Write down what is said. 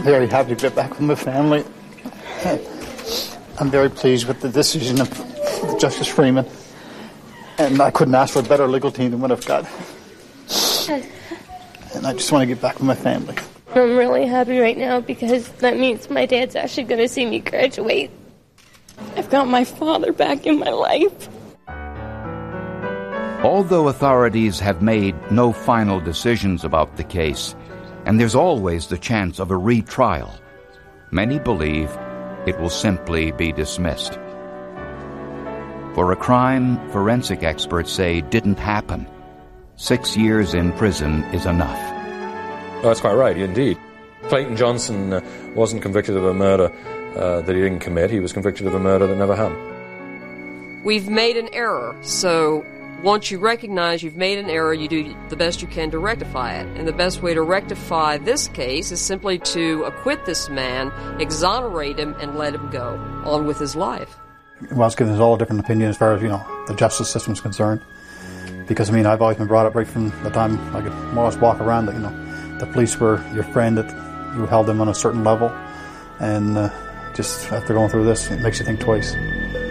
very happy to get back with my family. I'm very pleased with the decision of Justice Freeman, and I couldn't ask for a better legal team than what I've got. And I just want to get back with my family. I'm really happy right now because that means my dad's actually going to see me graduate. I've got my father back in my life. Although authorities have made no final decisions about the case, and there's always the chance of a retrial, many believe it will simply be dismissed. For a crime forensic experts say didn't happen, 6 years in prison is enough. Oh, that's quite right, indeed. Clayton Johnson wasn't convicted of a murder that he didn't commit. He was convicted of a murder that never happened. We've made an error, so once you recognize you've made an error, you do the best you can to rectify it. And the best way to rectify this case is simply to acquit this man, exonerate him, and let him go on with his life. Well, it's given us all a different opinion as far as, the justice system is concerned. Because, I've always been brought up right from the time I could more or less walk around that, the police were your friend, that you held them on a certain level. And just after going through this, it makes you think twice.